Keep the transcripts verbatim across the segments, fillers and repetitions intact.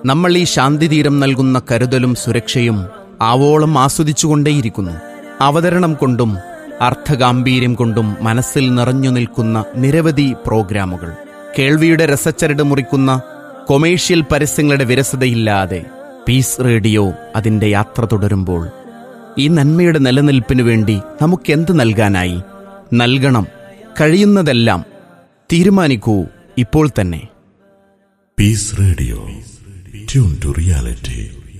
നമ്മൾ ഈ ശാന്തിതീരം നൽകുന്ന കരുതലും സുരക്ഷയും ആവോളം ആസ്വദിച്ചുകൊണ്ടേയിരിക്കുന്നു. അവതരണം കൊണ്ടും അർത്ഥഗാംഭീര്യം കൊണ്ടും മനസ്സിൽ നിറഞ്ഞു നിൽക്കുന്ന നിരവധി പ്രോഗ്രാമുകൾ, കേൾവിയുടെ രസച്ചരട് മുറിക്കുന്ന കൊമേഴ്ഷ്യൽ പരസ്യങ്ങളുടെ വിരസതയില്ലാതെ പീസ് റേഡിയോ അതിൻ്റെ യാത്ര തുടരുമ്പോൾ ഈ നന്മയുടെ നിലനിൽപ്പിനു വേണ്ടി നമുക്കെന്ത് നൽകാനായി? നൽകണം, കഴിയുന്നതെല്ലാം. തീരുമാനിക്കൂ ഇപ്പോൾ തന്നെ. Piece radio, tune to reality.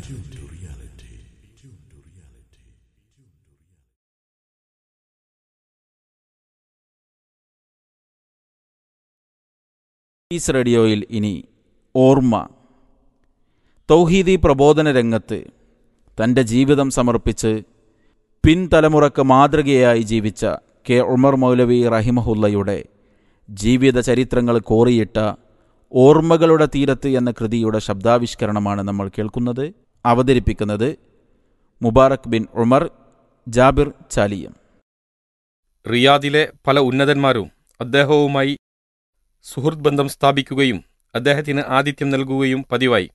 Piece റേഡിയോയിൽ ഇനി ഓർമ്മ. തൗഹീദി പ്രബോധന രംഗത്ത് തൻ്റെ ജീവിതം സമർപ്പിച്ച് പിൻതലമുറക്ക് മാതൃകയായി ജീവിച്ച കെ ഉമർ മൗലവി റഹിമഹുല്ലയുടെ ജീവിത ചരിത്രങ്ങൾ കോറിയിട്ട ഓർമ്മകളുടെ തീരത്ത് എന്ന കൃതിയുടെ ശബ്ദാവിഷ്കരണമാണ് നമ്മൾ കേൾക്കുന്നത്. അവതരിപ്പിക്കുന്നത് മുബാറക് ബിൻ ഉമർ ജാബിർ ചാലിയം. റിയാദിലെ പല ഉന്നതന്മാരും അദ്ദേഹവുമായി സുഹൃത്ത് ബന്ധം സ്ഥാപിക്കുകയും അദ്ദേഹത്തിന് ആതിഥ്യം നൽകുകയും പതിവായി.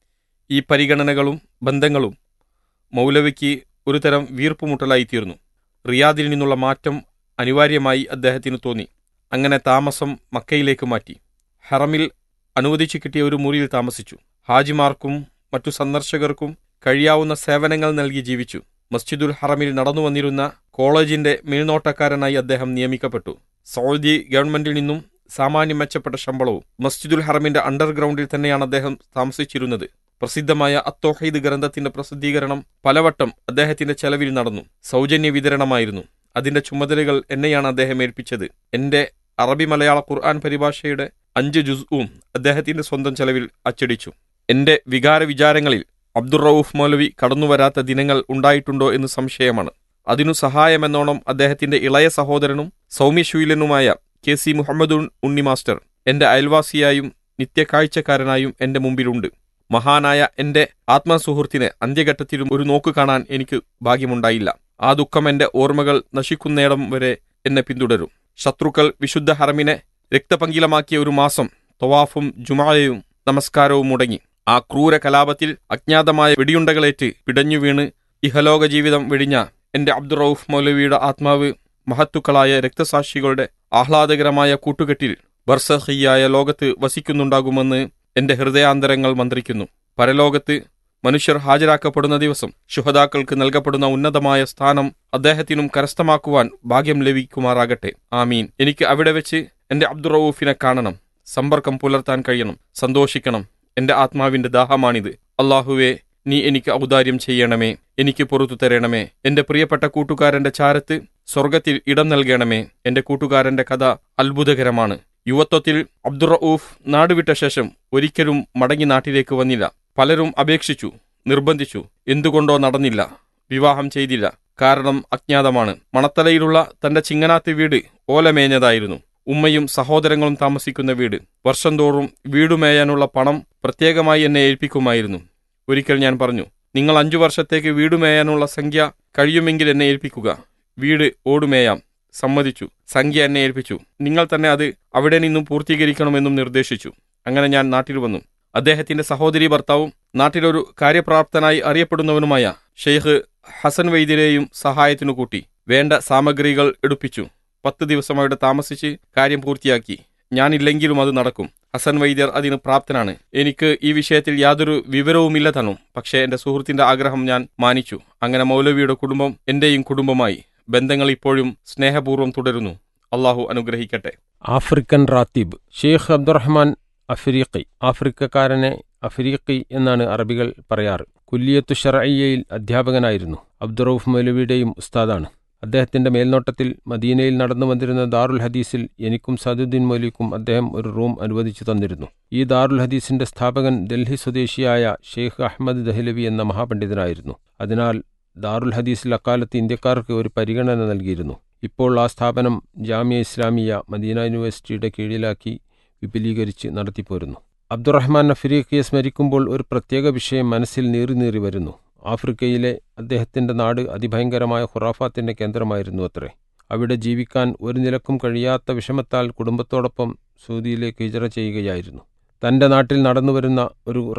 ഈ പരിഗണനകളും ബന്ധങ്ങളും മൗലവിക്ക് ഒരു തരം വീർപ്പുമുട്ടലായിത്തീർന്നു. റിയാദിൽ നിന്നുള്ള മാറ്റം അനിവാര്യമായി അദ്ദേഹത്തിന് തോന്നി. അങ്ങനെ താമസം മക്കയിലേക്ക് മാറ്റി. ഹറമിൽ അനുവദിച്ചു കിട്ടിയ ഒരു മുറിയിൽ താമസിച്ചു. ഹാജിമാർക്കും മറ്റു സന്ദർശകർക്കും കഴിയാവുന്ന സേവനങ്ങൾ നൽകി ജീവിച്ചു. മസ്ജിദുൽ ഹറമിൽ നടന്നു വന്നിരുന്ന കോളേജിന്റെ മേൽനോട്ടക്കാരനായി അദ്ദേഹം നിയമിക്കപ്പെട്ടു. സൗദി ഗവൺമെന്റിൽ നിന്നും സാമാന്യം മെച്ചപ്പെട്ട ശമ്പളവും. മസ്ജിദുൽ ഹറമിന്റെ അണ്ടർഗ്രൗണ്ടിൽ തന്നെയാണ് അദ്ദേഹം താമസിച്ചിരുന്നത്. പ്രസിദ്ധമായ അത്തൗഹീദ് ഗ്രന്ഥത്തിന്റെ പ്രസിദ്ധീകരണം പലവട്ടം അദ്ദേഹത്തിന്റെ ചെലവിൽ നടന്നു. സൗജന്യ വിതരണമായിരുന്നു. അതിന്റെ ചുമതലകൾ എന്നെയാണ് അദ്ദേഹം ഏൽപ്പിച്ചത്. എന്റെ അറബി മലയാള ഖുർആൻ പരിഭാഷയുടെ അഞ്ച് ജുസ്ഉം അദ്ദേഹത്തിന്റെ സ്വന്തം ചെലവിൽ അച്ചടിച്ചു. എന്റെ വികാര വിചാരങ്ങളിൽ അബ്ദുർ റഊഫ് മൗലവി കടന്നുവരാത്ത ദിനങ്ങൾ ഉണ്ടായിട്ടുണ്ടോ എന്ന് സംശയമാണ്. അതിനു സഹായമെന്നോണം അദ്ദേഹത്തിന്റെ ഇളയ സഹോദരനും സൗമ്യശീലനുമായ കെ സി മുഹമ്മദ് ഉണ്ണി മാസ്റ്റർ എന്റെ അയൽവാസിയായും നിത്യകാഴ്ചക്കാരനായും എന്റെ മുമ്പിലുണ്ട്. മഹാനായ എന്റെ ആത്മസുഹൃത്തിനെ അന്ത്യഘട്ടത്തിലും ഒരു നോക്ക് കാണാൻ എനിക്ക് ഭാഗ്യമുണ്ടായില്ല. ആ ദുഃഖം എന്റെ ഓർമ്മകൾ നശിക്കുന്നേടം വരെ എന്നെ പിന്തുടരും. ശത്രുക്കൾ വിശുദ്ധ ഹറമിനെ രക്തപങ്കിലമാക്കിയ ഒരു മാസം തവാഫും ജുമായയും നമസ്കാരവും മുടങ്ങി. ആ ക്രൂര കലാപത്തിൽ അജ്ഞാതമായ വെടിയുണ്ടകളേറ്റ് പിടഞ്ഞു വീണ് ഇഹലോക ജീവിതം വെടിഞ്ഞ എന്റെ അബ്ദുർ റഊഫ് മൗലവിയുടെ ആത്മാവ് മഹത്തുക്കളായ രക്തസാക്ഷികളുടെ ആഹ്ലാദകരമായ കൂട്ടുകെട്ടിൽ ബർസഖിയായ ലോകത്ത് വസിക്കുന്നുണ്ടാകുമെന്ന് എന്റെ ഹൃദയാന്തരങ്ങൾ മന്ത്രിക്കുന്നു. പരലോകത്ത് മനുഷ്യർ ഹാജരാക്കപ്പെടുന്ന ദിവസം ശുഹദാക്കൾക്ക് നൽകപ്പെടുന്ന ഉന്നതമായ സ്ഥാനം അദ്ദേഹത്തിനും കരസ്ഥമാക്കുവാൻ ഭാഗ്യം ലഭിക്കുമാറാകട്ടെ. ആമീൻ. എനിക്ക് അവിടെ വെച്ച് എന്റെ അബ്ദുർ റഊഫിനെ കാണണം, സമ്പർക്കം പുലർത്താൻ കഴിയണം, സന്തോഷിക്കണം. എന്റെ ആത്മാവിന്റെ ദാഹമാണിത്. അല്ലാഹുവേ, നീ എനിക്ക് ഔദാര്യം ചെയ്യണമേ, എനിക്ക് പുറത്തു തരണമേ. എന്റെ പ്രിയപ്പെട്ട കൂട്ടുകാരന്റെ ചാരത്ത് സ്വർഗത്തിൽ ഇടം നൽകണമേ. എന്റെ കൂട്ടുകാരന്റെ കഥ അത്ഭുതകരമാണ്. യുവത്വത്തിൽ അബ്ദുർ റഊഫ് നാടുവിട്ട ശേഷം ഒരിക്കലും മടങ്ങി നാട്ടിലേക്ക് വന്നില്ല. പലരും അപേക്ഷിച്ചു, നിർബന്ധിച്ചു. എന്തുകൊണ്ടോ നടന്നില്ല. വിവാഹം ചെയ്തില്ല. കാരണം അജ്ഞാതമാണ്. മണത്തലയിലുള്ള തന്റെ ചിങ്ങനാത്ത് വീട് ഓലമേഞ്ഞതായിരുന്നു. ഉമ്മയും സഹോദരങ്ങളും താമസിക്കുന്ന വീട്. വർഷം തോറും വീടുമേയാനുള്ള പണം പ്രത്യേകമായി എന്നെ ഏൽപ്പിക്കുമായിരുന്നു. ഒരിക്കൽ ഞാൻ പറഞ്ഞു, നിങ്ങൾ അഞ്ചു വർഷത്തേക്ക് വീടുമേയാനുള്ള സംഖ്യ കഴിയുമെങ്കിൽ എന്നെ ഏൽപ്പിക്കുക. വീട് ഓടുമേയാം. സമ്മതിച്ചു. സംഖ്യ എന്നെ ഏൽപ്പിച്ചു. നിങ്ങൾ തന്നെ അത് അവിടെ നിന്നും പൂർത്തീകരിക്കണമെന്നും നിർദ്ദേശിച്ചു. അങ്ങനെ ഞാൻ നാട്ടിൽ വന്നു. അദ്ദേഹത്തിന്റെ സഹോദരി ഭർത്താവും നാട്ടിലൊരു കാര്യപ്രാപ്തനായി അറിയപ്പെടുന്നവനുമായ ഷെയ്ഖ് ഹസൻ വൈദ്യരെയും സഹായത്തിനു കൂട്ടി. വേണ്ട സാമഗ്രികൾ എടുപ്പിച്ചു. പത്ത് ദിവസം അവിടെ താമസിച്ച് കാര്യം പൂർത്തിയാക്കി. ഞാനില്ലെങ്കിലും അത് നടക്കും. ഹസൻ വൈദ്യർ അതിന് പ്രാപ്തനാണ്. എനിക്ക് ഈ വിഷയത്തിൽ യാതൊരു വിവരവുമില്ല തന്നും. പക്ഷേ എന്റെ സുഹൃത്തിന്റെ ആഗ്രഹം ഞാൻ മാനിച്ചു. അങ്ങനെ മൗലവിയുടെ കുടുംബം എന്റെയും കുടുംബമായി. ബന്ധങ്ങൾ ഇപ്പോഴും സ്നേഹപൂർവ്വം തുടരുന്നു. അള്ളാഹു അനുഗ്രഹിക്കട്ടെ. ആഫ്രിക്കൻ റാത്തീബ് ഷെയ്ഖ് അബ്ദുറഹ്മാൻ അഫ്രീഖി. ആഫ്രിക്കക്കാരനെ അഫ്രീഖി എന്നാണ് അറബികൾ പറയാറ്. കുല്ലിയത്തു ശർഇയ്യയിൽ അധ്യാപകനായിരുന്നു. അബ്ദുർ റഊഫ് മൗലവിയുടെയും ഉസ്താദാണ്. അദ്ദേഹത്തിന്റെ മേൽനോട്ടത്തിൽ മദീനയിൽ നടന്നു വന്നിരുന്ന ദാറുൽ ഹദീസിൽ എനിക്കും സദുദ്ദീൻ മൗലവിക്കും അദ്ദേഹം ഒരു റൂം അനുവദിച്ചു തന്നിരുന്നു. ഈ ദാറുൽ ഹദീസിന്റെ സ്ഥാപകൻ ഡൽഹി സ്വദേശിയായ ഷെയ്ഖ് അഹമ്മദ് ദഹ്ലവി എന്ന മഹാപണ്ഡിതനായിരുന്നു. അതിനാൽ ദാറുൽ ഹദീസിൽ അക്കാലത്ത് ഇന്ത്യക്കാർക്ക് ഒരു പരിഗണന നൽകിയിരുന്നു. ഇപ്പോൾ ആ സ്ഥാപനം ജാമിയ ഇസ്ലാമിയ മദീന യൂണിവേഴ്സിറ്റിയുടെ കീഴിലാക്കി വിപുലീകരിച്ച് നടത്തിപ്പോരുന്നു. അബ്ദുറഹ്മാൻ അഫ്രീഖിയെ സ്മരിക്കുമ്പോൾ ഒരു പ്രത്യേക വിഷയം മനസ്സിൽ നീറി നീറി വരുന്നു. ആഫ്രിക്കയിലെ അദ്ദേഹത്തിന്റെ നാട് അതിഭയങ്കരമായ ഖുറാഫാത്തിന്റെ കേന്ദ്രമായിരുന്നു അത്രേ. അവിടെ ജീവിക്കാൻ ഒരു നിലക്കും കഴിയാത്ത വിഷമത്താൽ കുടുംബത്തോടൊപ്പം സൗദിയിലേക്ക് ഹിജറ ചെയ്യുകയായിരുന്നു. തന്റെ നാട്ടിൽ നടന്നുവരുന്ന ഒരു